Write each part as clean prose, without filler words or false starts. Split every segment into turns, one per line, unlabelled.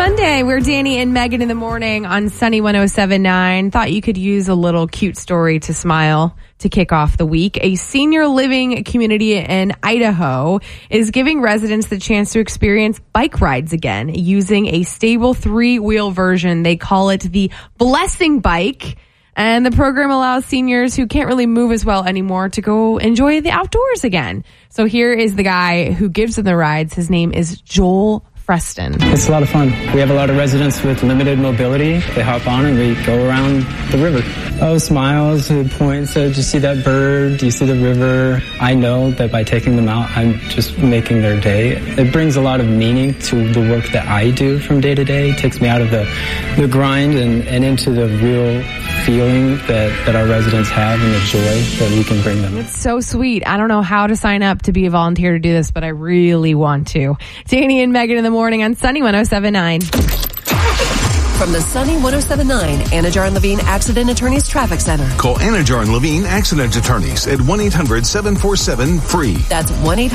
Monday, we're Danny and Megan in the morning on Sunny 107.9. Thought you could use a little cute story to smile to kick off the week. A senior living community in Idaho is giving residents the chance to experience bike rides again using a stable 3-wheel version. They call it the Blessing Bike. And the program allows seniors who can't really move as well anymore to go enjoy the outdoors again. So here is the guy who gives them the rides. His name is Joel Freston.
It's a lot of fun. We have a lot of residents with limited mobility. They hop on and we go around the river. Oh, smiles, points, do you see that bird? Do you see the river? I know that by taking them out, I'm just making their day. It brings a lot of meaning to the work that I do from day to day. It takes me out of the grind and into the real feeling that our residents have and the joy that we can bring them.
It's so sweet. I don't know how to sign up to be a volunteer to do this, but I really want to. Danny and Megan in the morning on Sunny 107.9.
From the Sunny 107.9 Anajar and Levine Accident Attorneys Traffic Center.
Call Anajar and Levine Accident Attorneys at 1-800-747-FREE.
That's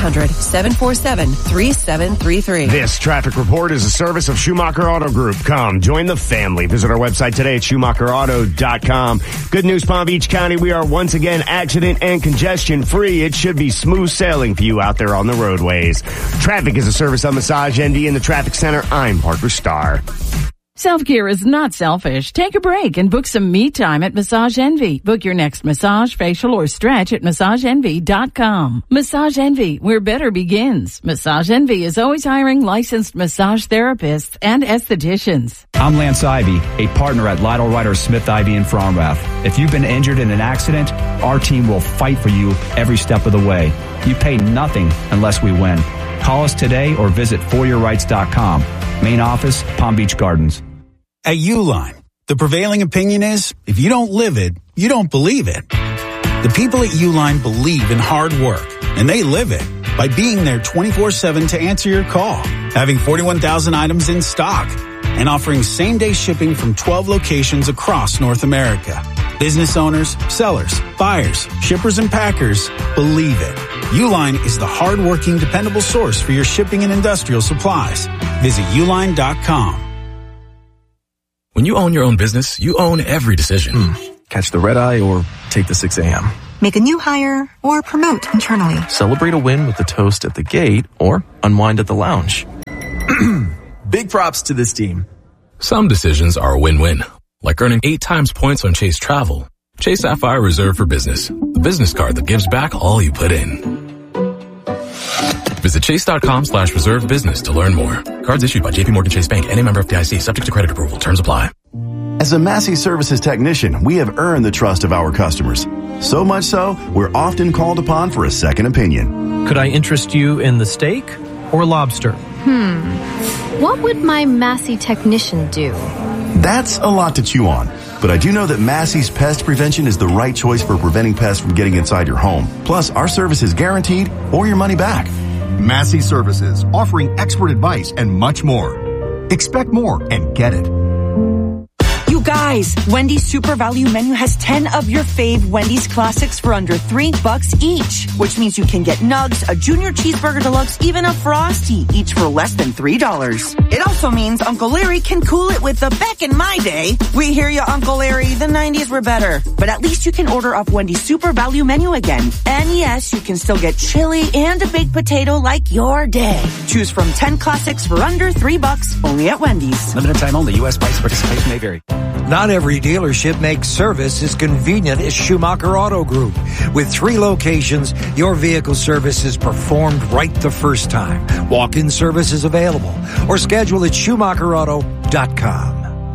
1-800-747-3733.
This traffic report is a service of Schumacher Auto Group. Come, join the family. Visit our website today at SchumacherAuto.com. Good news, Palm Beach County. We are once again accident and congestion free. It should be smooth sailing for you out there on the roadways. Traffic is a service of Massage Envy in the Traffic Center. I'm Parker Starr.
Self-care is not selfish. Take a break and book some me time at Massage Envy. Book your next massage, facial, or stretch at MassageEnvy.com. Massage Envy, where better begins. Massage Envy is always hiring licensed massage therapists and estheticians.
I'm Lance Ivy, a partner at Lytle Ryder Smith Ivy in Fromrath. If you've been injured in an accident, our team will fight for you every step of the way. You pay nothing unless we win. Call us today or visit foryourrights.com. Main office, Palm Beach Gardens.
At Uline, the prevailing opinion is, if you don't live it, you don't believe it. The people at Uline believe in hard work, and they live it by being there 24/7 to answer your call, having 41,000 items in stock, and offering same-day shipping from 12 locations across North America. Business owners, sellers, buyers, shippers, and packers believe it. Uline is the hard-working, dependable source for your shipping and industrial supplies. Visit uline.com.
When you own your own business, you own every decision. Catch the red eye or take the 6 a.m.
Make a new hire or promote internally.
Celebrate a win with a toast at the gate or unwind at the lounge.
Big props to this team.
Some decisions are a win-win, like earning 8 times points on Chase Travel. Chase Sapphire Reserve for Business, the business card that gives back all you put in. Visit chase.com/reserve business to learn more. Cards issued by JPMorgan Chase Bank and a member of FDIC, subject to credit approval. Terms apply.
As a Massey Services technician, we have earned the trust of our customers. So much so, we're often called upon for a second opinion.
Could I interest you in the steak or lobster?
What would my Massey technician do?
That's a lot to chew on. But I do know that Massey's Pest Prevention is the right choice for preventing pests from getting inside your home. Plus, our service is guaranteed or your money back.
Massey Services, offering expert advice and much more. Expect more and get it.
You guys, Wendy's Super Value Menu has 10 of your fave Wendy's classics for under $3 each, which means you can get nugs, a junior cheeseburger deluxe, even a Frosty, each for less than $3. It also means Uncle Larry can cool it with the back in my day. We hear you, Uncle Larry, the 90s were better. But at least you can order off Wendy's Super Value Menu again. And yes, you can still get chili and a baked potato like your day. Choose from 10 classics for under $3, only at Wendy's.
Limited time only. U.S. price participation may vary.
Not every dealership makes service as convenient as Schumacher Auto Group. With 3 locations, your vehicle service is performed right the first time. Walk-in service is available or schedule at SchumacherAuto.com.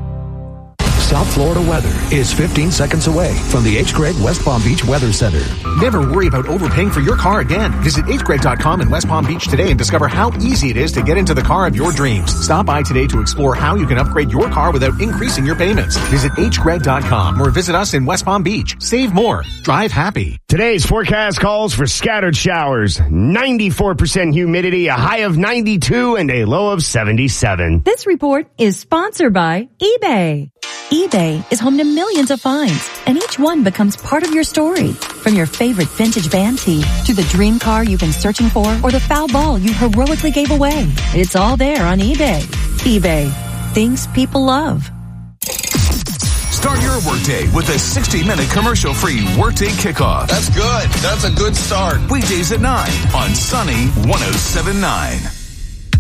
South Florida weather is 15 seconds away from the H. Gregg West Palm Beach Weather Center.
Never worry about overpaying for your car again. Visit hgregg.com in West Palm Beach today and discover how easy it is to get into the car of your dreams. Stop by today to explore how you can upgrade your car without increasing your payments. Visit hgregg.com or visit us in West Palm Beach. Save more. Drive happy.
Today's forecast calls for scattered showers, 94% humidity, a high of 92, and a low of 77.
This report is sponsored by eBay. eBay is home to millions of finds, and each one becomes part of your story. From your favorite vintage band tee to the dream car you've been searching for or the foul ball you heroically gave away. It's all there on eBay. eBay. things people love.
Start your workday with a 60-minute commercial-free Workday Kickoff.
That's good. That's a good start.
Weekdays at 9 on Sunny 107.9.